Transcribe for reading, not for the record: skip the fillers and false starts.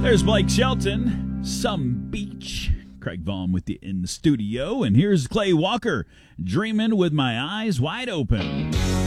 There's Blake Shelton, Some Beach. Craig Vaughn with you in the studio. And here's Clay Walker, Dreaming with My Eyes Wide Open.